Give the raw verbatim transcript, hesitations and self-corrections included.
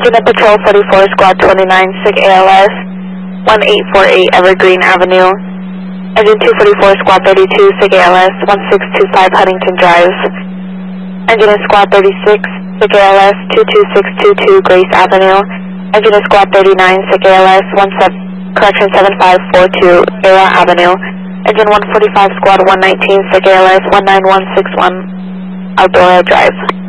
Engine of Patrol forty-four, Squad twenty-nine, S I C A L S, one eight four eight Evergreen Avenue. Engine two forty-four, Squad thirty-two, S I C A L S, one six two five Huntington Drive. Engine of Squad thirty-six, S I C A L S, two two six two two Grace Avenue. Engine of Squad thirty-nine, S I C A L S, one seven, correction seven five four two Era Avenue. Engine one forty-five, Squad one nineteen, S I C A L S, one nine one six one Eldora Drive.